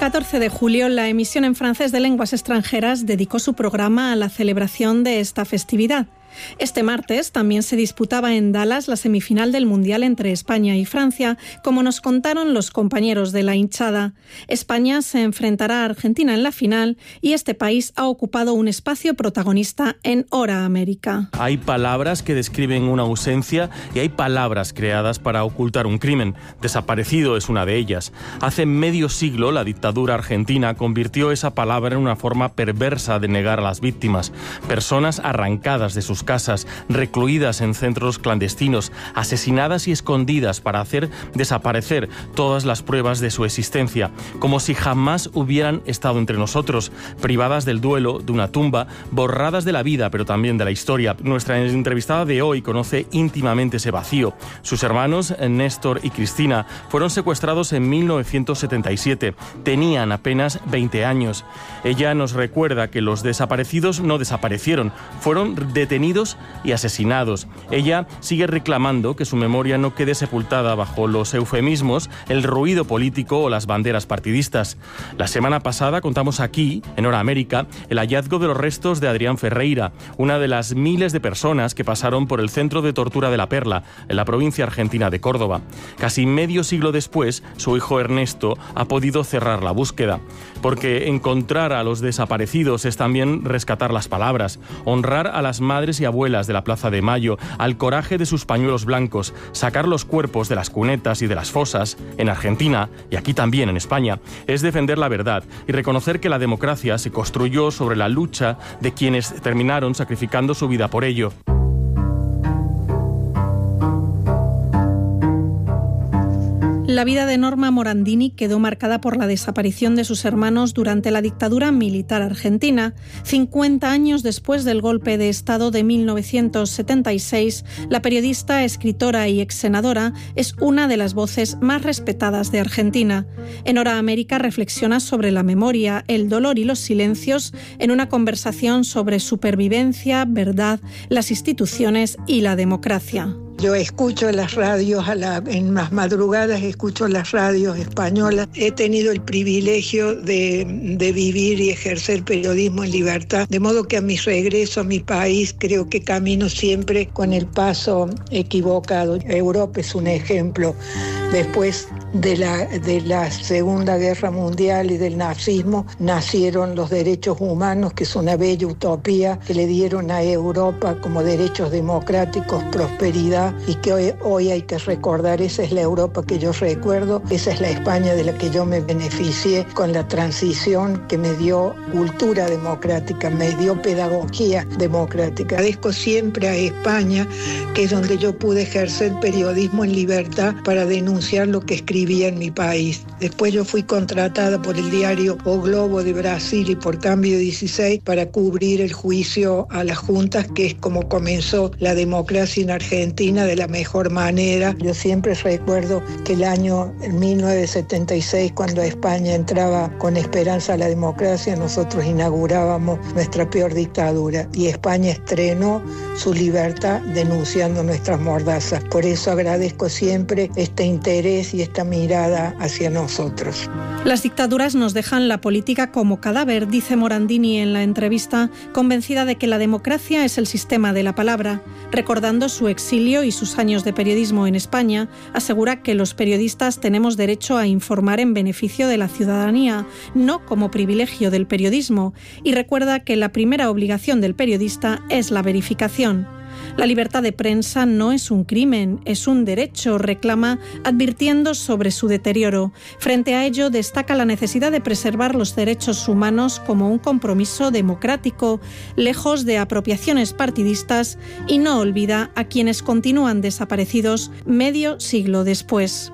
14 de julio, la emisión en francés de lenguas extranjeras dedicó su programa a la celebración de esta festividad. Este martes también se disputaba en Dallas la semifinal del Mundial entre España y Francia, como nos contaron los compañeros de la hinchada. España se enfrentará a Argentina en la final y este país ha ocupado un espacio protagonista en Hora América. Hay palabras que describen una ausencia y hay palabras creadas para ocultar un crimen. Desaparecido es una de ellas. Hace medio siglo la dictadura argentina convirtió esa palabra en una forma perversa de negar a las víctimas. Personas arrancadas de sus casas, recluidas en centros clandestinos, asesinadas y escondidas para hacer desaparecer todas las pruebas de su existencia, como si jamás hubieran estado entre nosotros, privadas del duelo, de una tumba, borradas de la vida, pero también de la historia. Nuestra entrevistada de hoy conoce íntimamente ese vacío. Sus hermanos, Néstor y Cristina, fueron secuestrados en 1977. Tenían apenas 20 años. Ella nos recuerda que los desaparecidos no desaparecieron, fueron detenidos y asesinados. Ella sigue reclamando que su memoria no quede sepultada bajo los eufemismos, el ruido político o las banderas partidistas. La semana pasada contamos aquí, en Hora América, el hallazgo de los restos de Adrián Ferreira, una de las miles de personas que pasaron por el centro de tortura de La Perla, en la provincia argentina de Córdoba. Casi medio siglo después, su hijo Ernesto ha podido cerrar la búsqueda, porque encontrar a los desaparecidos es también rescatar las palabras, honrar a las madres y abuelas de la Plaza de Mayo, al coraje de sus pañuelos blancos, sacar los cuerpos de las cunetas y de las fosas, en Argentina y aquí también en España, es defender la verdad y reconocer que la democracia se construyó sobre la lucha de quienes terminaron sacrificando su vida por ello. La vida de Norma Morandini quedó marcada por la desaparición de sus hermanos durante la dictadura militar argentina. 50 años después del golpe de Estado de 1976, la periodista, escritora y exsenadora es una de las voces más respetadas de Argentina. En Hora América reflexiona sobre la memoria, el dolor y los silencios en una conversación sobre supervivencia, verdad, las instituciones y la democracia. Yo escucho las radios, en las madrugadas escucho las radios españolas. He tenido el privilegio de vivir y ejercer periodismo en libertad, de modo que a mi regreso a mi país creo que camino siempre con el paso equivocado. Europa es un ejemplo. Después de la Segunda Guerra Mundial y del nazismo nacieron los derechos humanos, que es una bella utopía que le dieron a Europa como derechos democráticos, prosperidad, y que hoy hay que recordar. Esa es la Europa que yo recuerdo, esa es la España de la que yo me beneficié con la transición, que me dio cultura democrática, me dio pedagogía democrática. Agradezco siempre a España, que es donde yo pude ejercer periodismo en libertad para denunciar lo que escribía en mi país. Después yo fui contratada por el diario O Globo de Brasil y por Cambio 16 para cubrir el juicio a las juntas, que es como comenzó la democracia en Argentina de la mejor manera. Yo siempre recuerdo que el año 1976, cuando España entraba con esperanza a la democracia, nosotros inaugurábamos nuestra peor dictadura y España estrenó su libertad denunciando nuestras mordazas. Por eso agradezco siempre este interés y esta mirada hacia nosotros. Las dictaduras nos dejan la política como cadáver, dice Morandini en la entrevista, convencida de que la democracia es el sistema de la palabra. Recordando su exilio y sus años de periodismo en España, asegura que los periodistas tenemos derecho a informar en beneficio de la ciudadanía, no como privilegio del periodismo, y recuerda que la primera obligación del periodista es la verificación. La libertad de prensa no es un crimen, es un derecho, reclama, advirtiendo sobre su deterioro. Frente a ello, destaca la necesidad de preservar los derechos humanos como un compromiso democrático, lejos de apropiaciones partidistas, y no olvida a quienes continúan desaparecidos medio siglo después.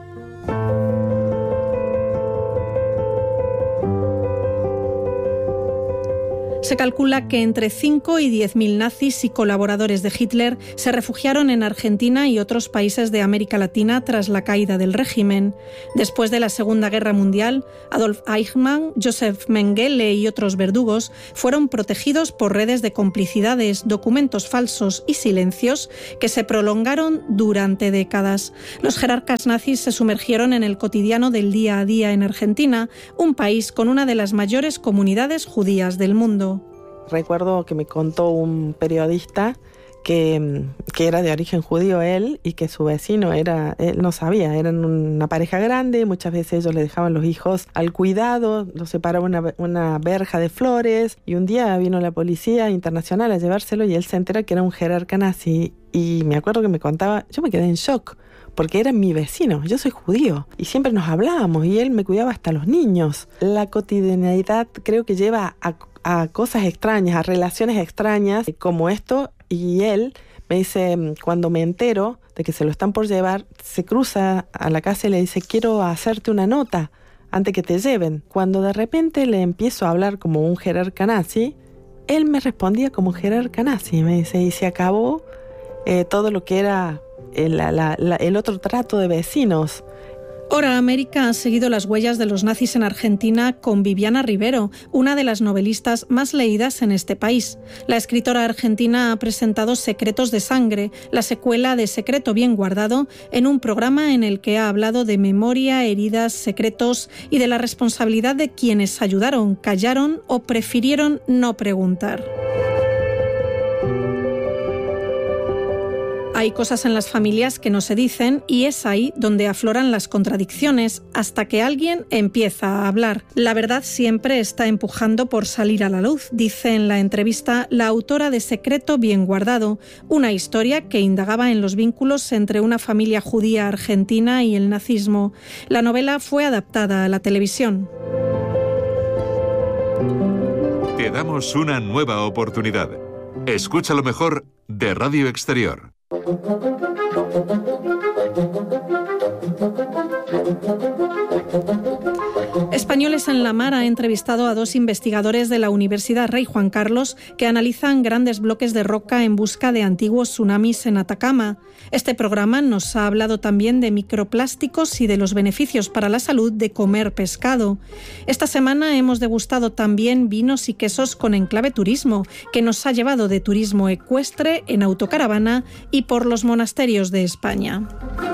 Se calcula que entre 5 y 10.000 nazis y colaboradores de Hitler se refugiaron en Argentina y otros países de América Latina tras la caída del régimen. Después de la Segunda Guerra Mundial, Adolf Eichmann, Josef Mengele y otros verdugos fueron protegidos por redes de complicidades, documentos falsos y silencios que se prolongaron durante décadas. Los jerarcas nazis se sumergieron en el cotidiano del día a día en Argentina, un país con una de las mayores comunidades judías del mundo. Recuerdo que me contó un periodista que era de origen judío él y que su vecino él no sabía, eran una pareja grande, muchas veces ellos le dejaban los hijos al cuidado, los separaba una verja de flores y un día vino la policía internacional a llevárselo y él se entera que era un jerarca nazi y me acuerdo que me contaba, yo me quedé en shock porque era mi vecino, yo soy judío y siempre nos hablábamos y él me cuidaba hasta los niños. La cotidianidad creo que lleva a cosas extrañas, a relaciones extrañas como esto. Y él me dice, cuando me entero de que se lo están por llevar, se cruza a la casa y le dice, quiero hacerte una nota antes que te lleven. Cuando de repente le empiezo a hablar como un jerarca nazi, él me respondía como jerarca nazi. Me dice, y se acabó todo lo que era el otro trato de vecinos. Hora América ha seguido las huellas de los nazis en Argentina con Viviana Rivero, una de las novelistas más leídas en este país. La escritora argentina ha presentado Secretos de Sangre, la secuela de Secreto Bien Guardado, en un programa en el que ha hablado de memoria, heridas, secretos y de la responsabilidad de quienes ayudaron, callaron o prefirieron no preguntar. Hay cosas en las familias que no se dicen y es ahí donde afloran las contradicciones hasta que alguien empieza a hablar. La verdad siempre está empujando por salir a la luz, dice en la entrevista la autora de Secreto Bien Guardado, una historia que indagaba en los vínculos entre una familia judía argentina y el nazismo. La novela fue adaptada a la televisión. Te damos una nueva oportunidad. Escucha lo mejor de Radio Exterior. Españoles en la Mar ha entrevistado a 2 investigadores de la Universidad Rey Juan Carlos que analizan grandes bloques de roca en busca de antiguos tsunamis en Atacama. Este programa nos ha hablado también de microplásticos y de los beneficios para la salud de comer pescado. Esta semana hemos degustado también vinos y quesos con Enclave Turismo, que nos ha llevado de turismo ecuestre en autocaravana y por los monasterios de España.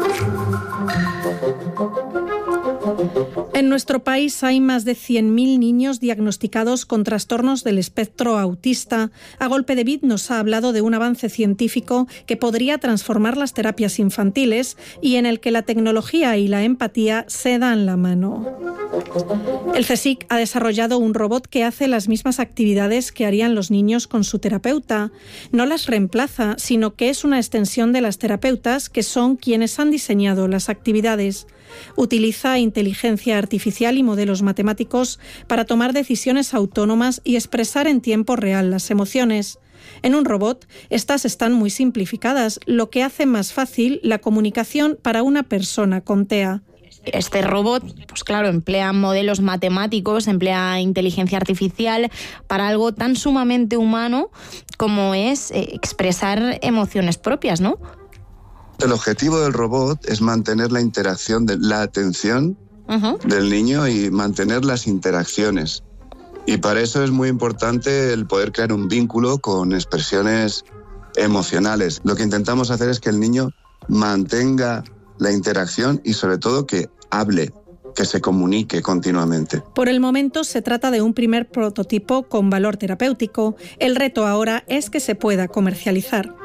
En nuestro país hay más de 100.000 niños diagnosticados con trastornos del espectro autista. A Golpe de Bit nos ha hablado de un avance científico que podría transformar las terapias infantiles y en el que la tecnología y la empatía se dan la mano. El CSIC ha desarrollado un robot que hace las mismas actividades que harían los niños con su terapeuta. No las reemplaza, sino que es una extensión de las terapeutas, que son quienes han diseñado las actividades. Utiliza inteligencia artificial y modelos matemáticos para tomar decisiones autónomas y expresar en tiempo real las emociones. En un robot, estas están muy simplificadas, lo que hace más fácil la comunicación para una persona con TEA. Este robot, pues claro, emplea modelos matemáticos, emplea inteligencia artificial para algo tan sumamente humano como es expresar emociones propias, ¿no? El objetivo del robot es mantener la interacción, la atención del niño y mantener las interacciones. Y para eso es muy importante el poder crear un vínculo con expresiones emocionales. Lo que intentamos hacer es que el niño mantenga la interacción y sobre todo que hable, que se comunique continuamente. Por el momento se trata de un primer prototipo con valor terapéutico. El reto ahora es que se pueda comercializar.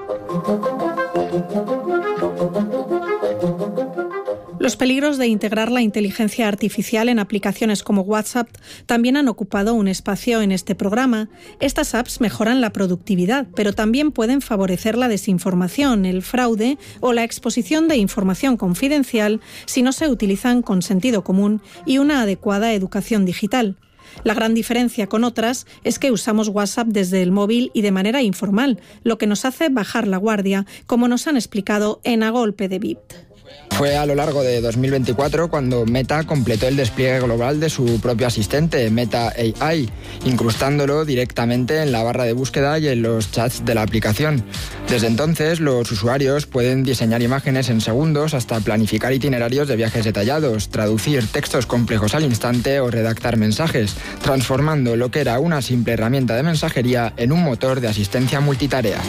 Los peligros de integrar la inteligencia artificial en aplicaciones como WhatsApp también han ocupado un espacio en este programa. Estas apps mejoran la productividad, pero también pueden favorecer la desinformación, el fraude o la exposición de información confidencial si no se utilizan con sentido común y una adecuada educación digital. La gran diferencia con otras es que usamos WhatsApp desde el móvil y de manera informal, lo que nos hace bajar la guardia, como nos han explicado en A Golpe de Bit. Fue a lo largo de 2024 cuando Meta completó el despliegue global de su propio asistente, Meta AI, incrustándolo directamente en la barra de búsqueda y en los chats de la aplicación. Desde entonces, los usuarios pueden diseñar imágenes en segundos hasta planificar itinerarios de viajes detallados, traducir textos complejos al instante o redactar mensajes, transformando lo que era una simple herramienta de mensajería en un motor de asistencia multitarea.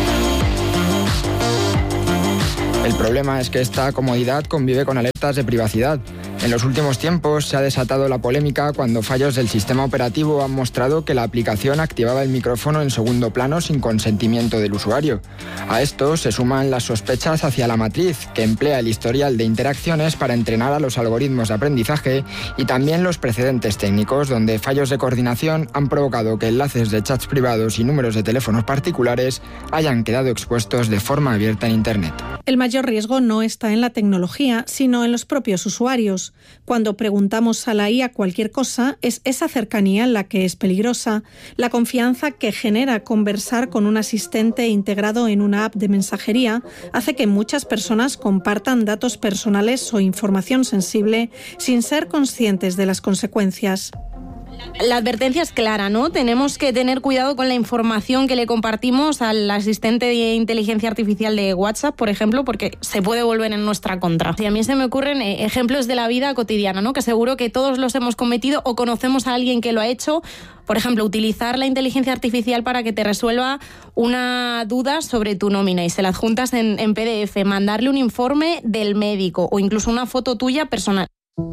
El problema es que esta comodidad convive con alertas de privacidad. En los últimos tiempos se ha desatado la polémica cuando fallos del sistema operativo han mostrado que la aplicación activaba el micrófono en segundo plano sin consentimiento del usuario. A esto se suman las sospechas hacia la matriz, que emplea el historial de interacciones para entrenar a los algoritmos de aprendizaje, y también los precedentes técnicos, donde fallos de coordinación han provocado que enlaces de chats privados y números de teléfonos particulares hayan quedado expuestos de forma abierta en Internet. El mayor riesgo no está en la tecnología, sino en los propios usuarios. Cuando preguntamos a la IA cualquier cosa, es esa cercanía la que es peligrosa, la confianza que genera conversar con un asistente integrado en una app de mensajería hace que muchas personas compartan datos personales o información sensible sin ser conscientes de las consecuencias. La advertencia es clara, ¿no? Tenemos que tener cuidado con la información que le compartimos al asistente de inteligencia artificial de WhatsApp, por ejemplo, porque se puede volver en nuestra contra. Y a mí se me ocurren ejemplos de la vida cotidiana, ¿no? Que seguro que todos los hemos cometido o conocemos a alguien que lo ha hecho. Por ejemplo, utilizar la inteligencia artificial para que te resuelva una duda sobre tu nómina y se la adjuntas en PDF, mandarle un informe del médico o incluso una foto tuya personal.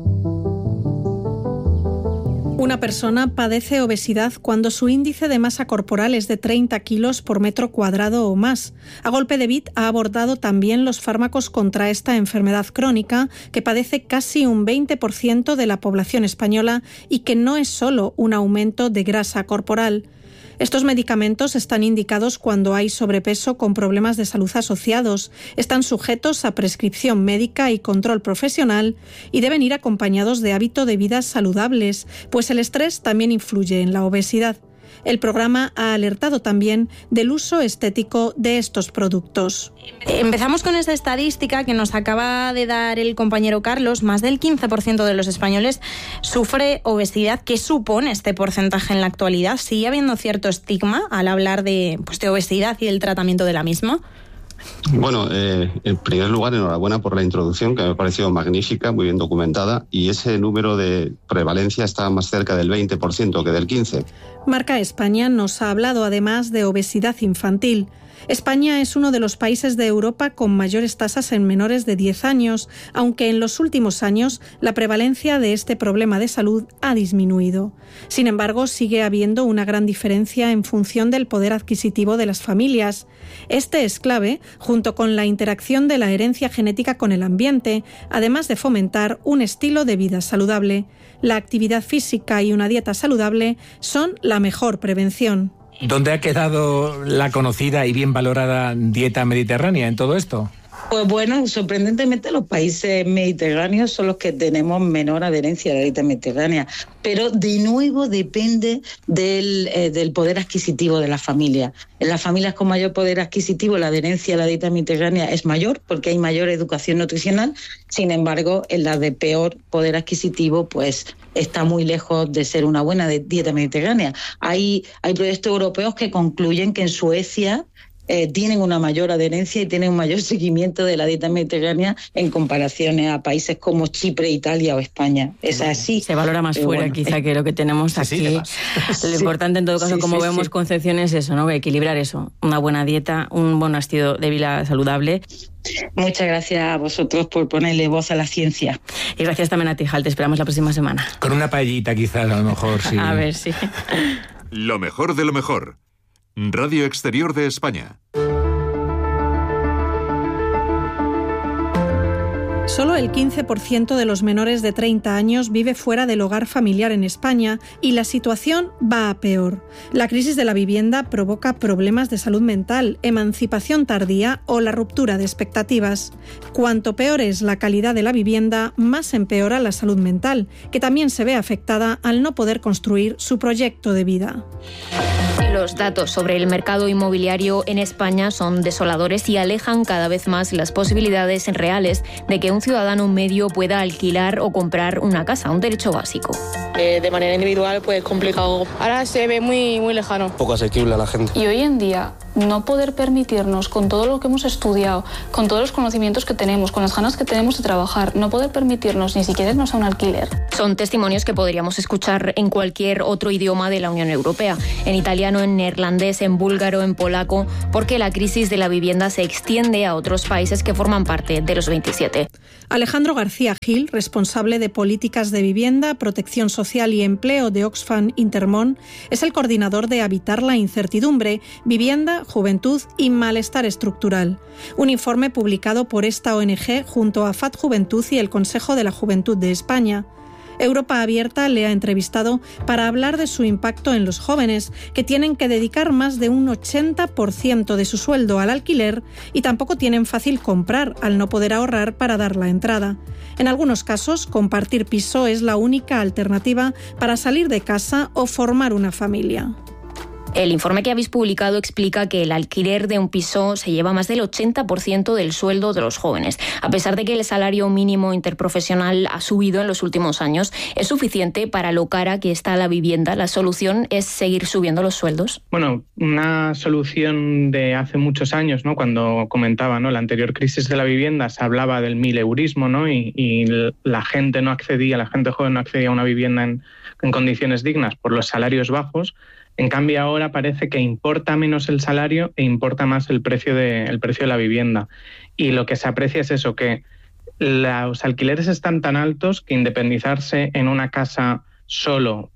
Una persona padece obesidad cuando su índice de masa corporal es de 30 kilos por metro cuadrado o más. A golpe de bit ha abordado también los fármacos contra esta enfermedad crónica que padece casi un 20% de la población española y que no es solo un aumento de grasa corporal. Estos medicamentos están indicados cuando hay sobrepeso con problemas de salud asociados, están sujetos a prescripción médica y control profesional y deben ir acompañados de hábitos de vida saludables, pues el estrés también influye en la obesidad. El programa ha alertado también del uso estético de estos productos. Empezamos con esta estadística que nos acaba de dar el compañero Carlos. Más del 15% de los españoles sufre obesidad. ¿Qué supone este porcentaje en la actualidad? ¿Sigue habiendo cierto estigma al hablar de obesidad y del tratamiento de la misma? Bueno, en primer lugar, enhorabuena por la introducción, que me ha parecido magnífica, muy bien documentada, y ese número de prevalencia está más cerca del 20% que del 15%. Marca España nos ha hablado además de obesidad infantil. España es uno de los países de Europa con mayores tasas en menores de 10 años, aunque en los últimos años la prevalencia de este problema de salud ha disminuido. Sin embargo, sigue habiendo una gran diferencia en función del poder adquisitivo de las familias. Este es clave, junto con la interacción de la herencia genética con el ambiente, además de fomentar un estilo de vida saludable. La actividad física y una dieta saludable son la mejor prevención. ¿Dónde ha quedado la conocida y bien valorada dieta mediterránea en todo esto? Pues bueno, sorprendentemente los países mediterráneos son los que tenemos menor adherencia a la dieta mediterránea, pero de nuevo depende del poder adquisitivo de la familia. En las familias con mayor poder adquisitivo la adherencia a la dieta mediterránea es mayor porque hay mayor educación nutricional, sin embargo en las de peor poder adquisitivo pues está muy lejos de ser una buena dieta mediterránea. Hay proyectos europeos que concluyen que en Suecia tienen una mayor adherencia y tienen un mayor seguimiento de la dieta mediterránea en comparaciones a países como Chipre, Italia o España. Es así. Se valora más fuera bueno, quizá que lo que tenemos aquí. Lo importante en todo caso, como vemos Concepción, es eso, ¿no? Equilibrar eso, una buena dieta, un buen estilo de vida saludable. Muchas gracias a vosotros por ponerle voz a la ciencia. Y gracias también a ti, Jal, te esperamos la próxima semana. Con una paellita quizás, a lo mejor, sí. A ver, sí. Lo mejor de lo mejor. Radio Exterior de España. Solo el 15% de los menores de 30 años vive fuera del hogar familiar en España y la situación va a peor. La crisis de la vivienda provoca problemas de salud mental, emancipación tardía o la ruptura de expectativas. Cuanto peor es la calidad de la vivienda, más empeora la salud mental, que también se ve afectada al no poder construir su proyecto de vida. Los datos sobre el mercado inmobiliario en España son desoladores y alejan cada vez más las posibilidades reales de que un ciudadano medio pueda alquilar o comprar una casa, un derecho básico. De manera individual, pues complicado. Ahora se ve muy lejano. Poco asequible a la gente. Y hoy en día, no poder permitirnos, con todo lo que hemos estudiado, con todos los conocimientos que tenemos, con las ganas que tenemos de trabajar, no poder permitirnos ni siquiera irnos a un alquiler. Son testimonios que podríamos escuchar en cualquier otro idioma de la Unión Europea, en italiano, en neerlandés, en búlgaro, en polaco, porque la crisis de la vivienda se extiende a otros países que forman parte de los 27. Alejandro García Gil, responsable de políticas de vivienda, protección social y empleo de Oxfam Intermón, es el coordinador de Habitar la Incertidumbre, Vivienda, Juventud y Malestar Estructural. Un informe publicado por esta ONG junto a FAD Juventud y el Consejo de la Juventud de España. Europa Abierta le ha entrevistado para hablar de su impacto en los jóvenes, que tienen que dedicar más de un 80% de su sueldo al alquiler y tampoco tienen fácil comprar al no poder ahorrar para dar la entrada. En algunos casos, compartir piso es la única alternativa para salir de casa o formar una familia. El informe que habéis publicado explica que el alquiler de un piso se lleva más del 80% del sueldo de los jóvenes. A pesar de que el salario mínimo interprofesional ha subido en los últimos años, ¿es suficiente para lo cara que está la vivienda? ¿La solución es seguir subiendo los sueldos? Bueno, una solución de hace muchos años, ¿no? Cuando comentaba, ¿no?, la anterior crisis de la vivienda, se hablaba del mileurismo, ¿no? Y la gente joven no accedía a una vivienda en condiciones dignas por los salarios bajos. En cambio, ahora parece que importa menos el salario e importa más el precio de la vivienda. Y lo que se aprecia es eso, que los alquileres están tan altos que independizarse en una casa solo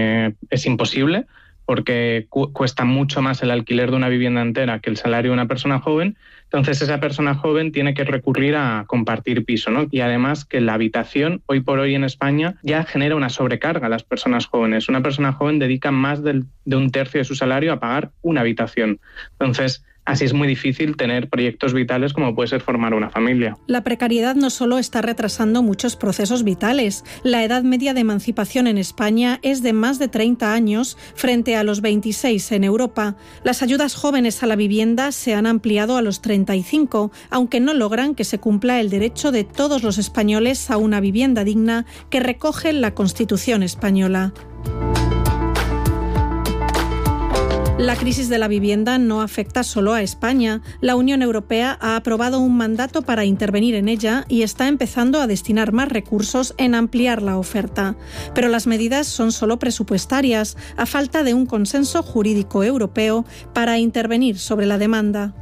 es imposible, porque cuesta mucho más el alquiler de una vivienda entera que el salario de una persona joven. Entonces esa persona joven tiene que recurrir a compartir piso, ¿no? Y además que la habitación, hoy por hoy en España, ya genera una sobrecarga a las personas jóvenes. Una persona joven dedica más de un tercio de su salario a pagar una habitación. Entonces, así es muy difícil tener proyectos vitales como puede ser formar una familia. La precariedad no solo está retrasando muchos procesos vitales. La edad media de emancipación en España es de más de 30 años frente a los 26 en Europa. Las ayudas jóvenes a la vivienda se han ampliado a los 35, aunque no logran que se cumpla el derecho de todos los españoles a una vivienda digna que recoge la Constitución española. La crisis de la vivienda no afecta solo a España. La Unión Europea ha aprobado un mandato para intervenir en ella y está empezando a destinar más recursos en ampliar la oferta. Pero las medidas son solo presupuestarias, a falta de un consenso jurídico europeo para intervenir sobre la demanda.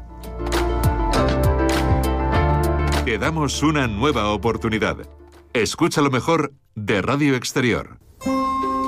Te damos una nueva oportunidad. Escucha lo mejor de Radio Exterior.